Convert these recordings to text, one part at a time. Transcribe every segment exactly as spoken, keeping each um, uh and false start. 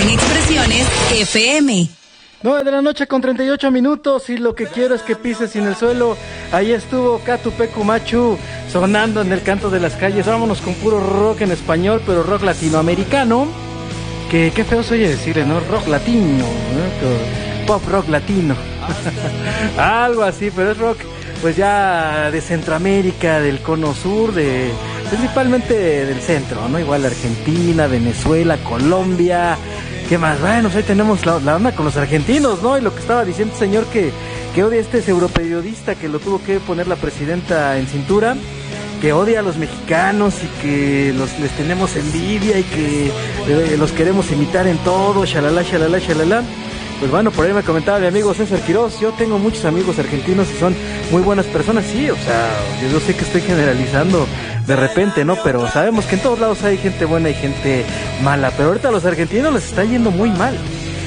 en Expresiones F M. nueve de la noche con treinta y ocho minutos y lo que quiero es que pises sin el suelo. Ahí estuvo Catupecu Machu sonando en el canto de las calles. Vámonos con puro rock en español, pero rock latinoamericano. Que qué feo se oye decirle, ¿no? Rock latino, ¿no? Pop rock latino. Algo así, pero es rock pues ya de Centroamérica, del cono sur, de principalmente del centro, ¿no? Igual Argentina, Venezuela, Colombia. ¿Qué más? Bueno, pues ahí tenemos la, la onda con los argentinos, ¿no? Y lo que estaba diciendo el señor que, que odia a este europeriodista que lo tuvo que poner la presidenta en cintura, que odia a los mexicanos y que los, les tenemos envidia y que eh, los queremos imitar en todo, shalala, shalala, shalala. Pues bueno, por ahí me comentaba mi amigo César Quiroz, yo tengo muchos amigos argentinos y son muy buenas personas, sí, o sea, yo, yo sé que estoy generalizando de repente, ¿no? Pero sabemos que en todos lados hay gente buena y gente mala, pero ahorita a los argentinos les está yendo muy mal.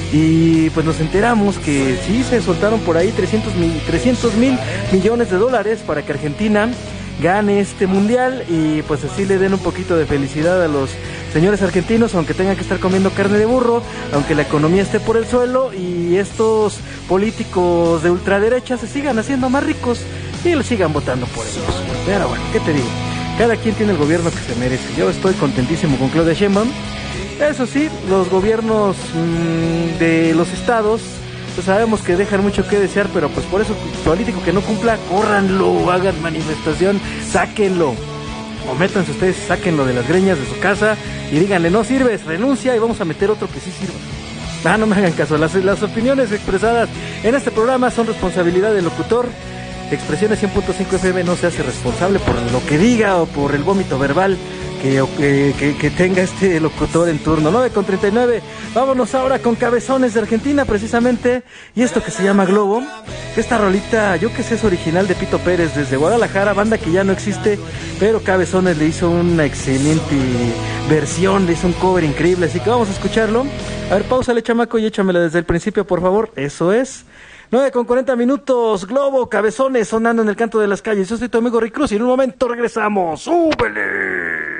Y pues nos enteramos que sí, se soltaron por ahí trescientos mil millones de dólares para que Argentina gane este mundial y pues así le den un poquito de felicidad a los señores argentinos, aunque tengan que estar comiendo carne de burro, aunque la economía esté por el suelo y estos políticos de ultraderecha se sigan haciendo más ricos y le sigan votando por ellos. Pero bueno, ¿qué te digo? Cada quien tiene el gobierno que se merece. Yo estoy contentísimo con Claudia Sheinbaum. Eso sí, los gobiernos mmm, de los estados pues sabemos que dejan mucho que desear, pero pues por eso político que no cumpla, córranlo, hagan manifestación, sáquenlo, o métanse ustedes, sáquenlo de las greñas de su casa y díganle, no sirves, renuncia y vamos a meter otro que sí sirva. Ah, no me hagan caso, las, las opiniones expresadas en este programa son responsabilidad del locutor. Expresiones cien punto cinco F M no se hace responsable por lo que diga o por el vómito verbal que, que, que, que tenga este locutor en turno. Nueve con treinta y nueve, vámonos ahora con Cabezones de Argentina precisamente, y esto que se llama Globo. Esta rolita, yo que sé, es original de Pito Pérez desde Guadalajara, banda que ya no existe, pero Cabezones le hizo una excelente versión, le hizo un cover increíble, así que vamos a escucharlo. A ver, páusale, chamaco, y échamela desde el principio, por favor. Eso es. nueve con cuarenta minutos, Globo, Cabezones, sonando en el canto de las calles. Yo soy tu amigo Rick Cruz y en un momento regresamos. ¡Súbele!